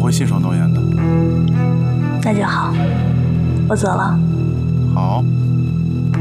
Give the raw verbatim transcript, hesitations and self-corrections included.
会信守诺言的。 那就好，我走了。 好。